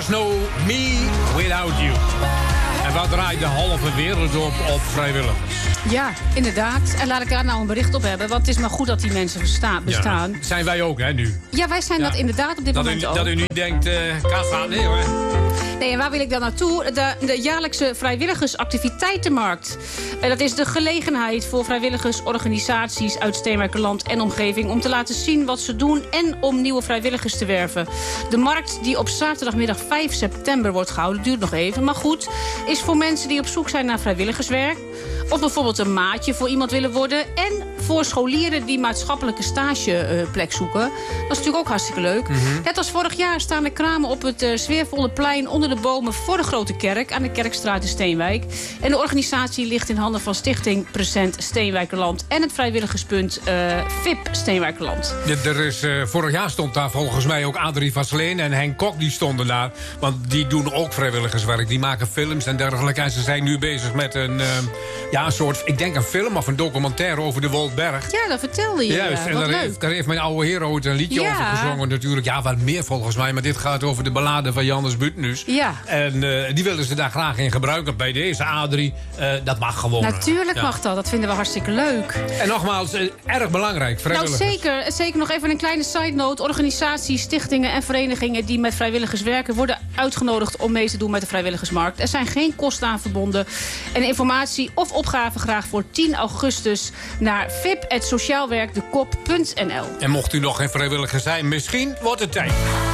There's no me without you. En wat draait de halve wereld op vrijwilligers? Ja, inderdaad. En laat ik daar nou een bericht op hebben. Want het is maar goed dat die mensen bestaan. Ja, zijn wij ook, hè, nu? Ja, wij zijn dat inderdaad op dit moment ook. Dat u niet denkt, kassa, nee hoor. Nee, en waar wil ik dan naartoe? De jaarlijkse vrijwilligersactiviteitenmarkt. Dat is de gelegenheid voor vrijwilligers, organisaties uit Steenwijkerland en omgeving om te laten zien wat ze doen en om nieuwe vrijwilligers te werven. De markt die op zaterdagmiddag 5 september wordt gehouden, duurt nog even, maar goed, is voor mensen die op zoek zijn naar vrijwilligerswerk. Of bijvoorbeeld een maatje voor iemand willen worden. En voor scholieren die maatschappelijke stageplek zoeken. Dat is natuurlijk ook hartstikke leuk. Net als vorig jaar staan de kramen op het sfeervolle plein onder de bomen voor de Grote Kerk aan de Kerkstraat in Steenwijk. En de organisatie ligt in handen van Stichting Present Steenwijkerland en het vrijwilligerspunt VIP Steenwijkerland. Vorig jaar stond daar volgens mij ook Adrie Vasleen en Henk Kok, die stonden daar. Want die doen ook vrijwilligerswerk. Die maken films en dergelijke. En ze zijn nu bezig met een soort, ik denk een film of een documentaire over de Woldberg. Ja, dat vertelde je. Juist, en daar heeft mijn oude heer ooit een liedje over gezongen natuurlijk. Ja, wat meer volgens mij, maar dit gaat over de ballade van Jannes Butenhuis. Ja. En die willen ze daar graag in gebruiken bij deze Adrie. Dat mag gewoon. Natuurlijk mag dat vinden we hartstikke leuk. En nogmaals, erg belangrijk, vrijwilligers. Nou, zeker nog even een kleine side note. Organisaties, stichtingen en verenigingen die met vrijwilligers werken worden uitgenodigd om mee te doen met de vrijwilligersmarkt. Er zijn geen kosten aan verbonden. En informatie of opgave graag voor 10 augustus naar vip@sociaalwerkdekop.nl. En mocht u nog geen vrijwilliger zijn, misschien wordt het tijd.